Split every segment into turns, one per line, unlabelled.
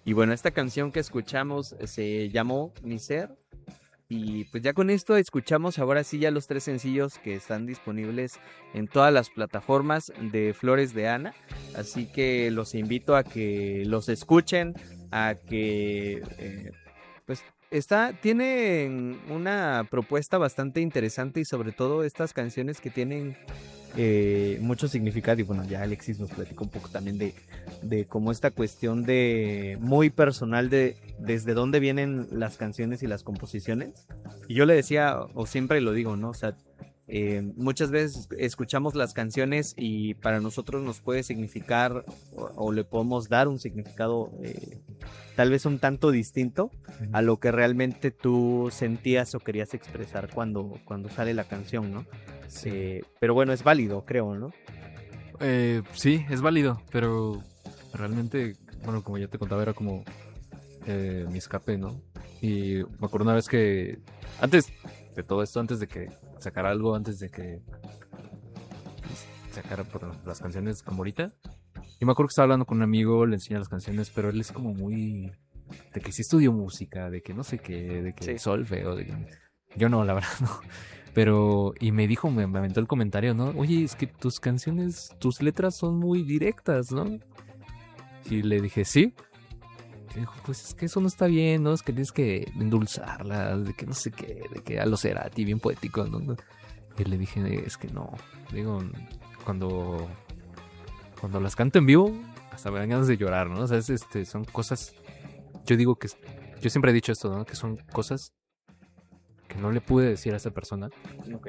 Y bueno, esta canción que escuchamos se llamó Mi Ser. Y pues ya con esto escuchamos ahora sí ya los 3 sencillos que están disponibles en todas las plataformas de Flores de Ana. Así que los invito a que los escuchen, a que pues tienen una propuesta bastante interesante y sobre todo estas canciones que tienen mucho significado. Y bueno, ya Alexis nos platicó un poco también de cómo esta cuestión de muy personal de desde dónde vienen las canciones y las composiciones. Y yo le decía, o siempre lo digo, ¿no? O sea, muchas veces escuchamos las canciones y para nosotros nos puede significar o le podemos dar un significado tal vez un tanto distinto a lo que realmente tú sentías o querías expresar cuando sale la canción, ¿no?
Sí.
Pero bueno, es válido, creo, ¿no?
Sí, es válido, pero realmente, bueno, como ya te contaba, era como mi escape, ¿no? Y me acuerdo una vez que, antes de todo esto, antes de que sacara algo, antes de que sacara las canciones como ahorita, y me acuerdo que estaba hablando con un amigo, le enseñé las canciones, pero él es como muy... de que sí estudió música, de que no sé qué, de que
Sí.
solfeo, de que... Yo no, la verdad, no. Pero, y me dijo, me aventó el comentario, ¿no? Oye, es que tus canciones, tus letras son muy directas, ¿no? Y le dije, sí. Y dijo, pues es que eso no está bien, ¿no? Es que tienes que endulzarlas, de que no sé qué, de que a lo Cerati, bien poético, ¿no? Y le dije, es que no. Digo, cuando las canto en vivo, hasta me dan ganas de llorar, ¿no? O sea, son cosas, yo digo que, yo siempre he dicho esto, ¿no? Que son cosas que no le pude decir a esa persona.
Ok.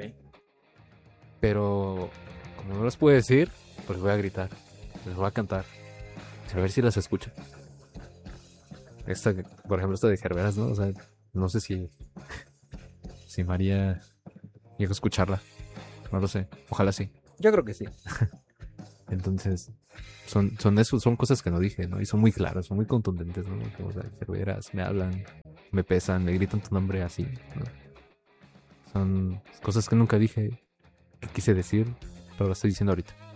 Pero como no las pude decir, pues voy a gritar, les voy a cantar, a ver si las escuchan. Esta, por ejemplo, esta de Gerberas, ¿no? O sea, no sé si María llegó a escucharla. No lo sé. Ojalá sí.
Yo creo que sí.
Entonces, son cosas que no dije, ¿no? Y son muy claras, son muy contundentes, ¿no? Como, o sea, Gerberas, me hablan, me pesan, me gritan tu nombre así, ¿no? Son cosas que nunca dije, que quise decir, pero lo estoy diciendo ahorita.